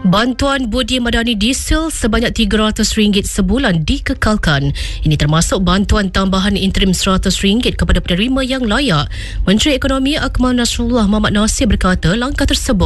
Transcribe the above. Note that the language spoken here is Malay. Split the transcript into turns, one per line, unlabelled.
Bantuan Budi Madani Diesel sebanyak RM300 sebulan dikekalkan. Ini termasuk bantuan tambahan interim RM100 kepada penerima yang layak. Menteri Ekonomi Akmal Nasrullah Mohamad Nasir berkata langkah tersebut